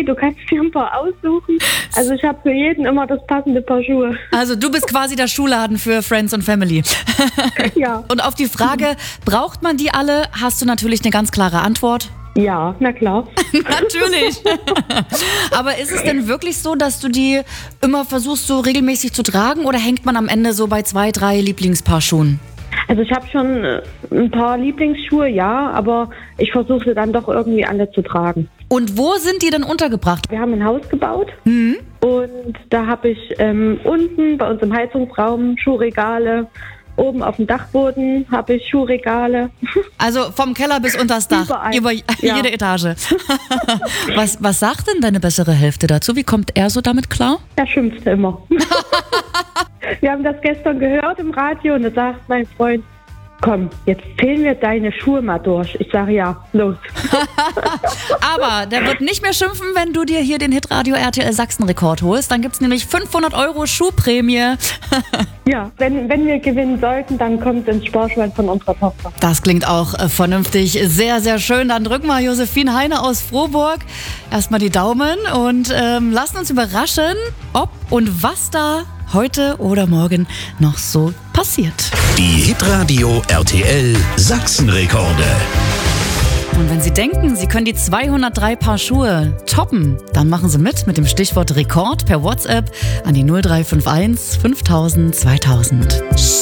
nee, du kannst dir ein paar aussuchen. Also ich habe für jeden immer das passende Paar Schuhe. Also du bist quasi der Schuhladen für Friends und Family. Ja. Und auf die Frage, braucht man die alle, hast du natürlich eine ganz klare Antwort. Ja, na klar. Natürlich. Aber ist es denn wirklich so, dass du die immer versuchst, so regelmäßig zu tragen oder hängt man am Ende so bei 2, 3 Lieblingspaar Schuhen? Also ich habe schon ein paar Lieblingsschuhe, ja, aber ich versuche sie dann doch irgendwie alle zu tragen. Und wo sind die denn untergebracht? Wir haben ein Haus gebaut und da habe ich unten bei uns im Heizungsraum Schuhregale. Oben auf dem Dachboden habe ich Schuhregale. Also vom Keller bis unters Dach, Überall. über jede Etage. Was sagt denn deine bessere Hälfte dazu? Wie kommt er so damit klar? Er schimpft immer. Wir haben das gestern gehört im Radio und da sagt mein Freund, komm, jetzt zählen wir deine Schuhe mal durch. Ich sage, ja, los. Aber der wird nicht mehr schimpfen, wenn du dir hier den Hitradio RTL Sachsen-Rekord holst. Dann gibt's nämlich 500 € Schuhprämie. Ja, wenn wir gewinnen sollten, dann kommt ins Sparschwein von unserer Tochter. Das klingt auch vernünftig. Sehr, sehr schön. Dann drücken wir Josephine Heine aus Frohburg erstmal die Daumen und lassen uns überraschen, ob und was da heute oder morgen noch so passiert. Die Hitradio RTL Sachsen-Rekorde. Und wenn Sie denken, Sie können die 203 Paar Schuhe toppen, dann machen Sie mit dem Stichwort Rekord per WhatsApp an die 0351 5000 2000.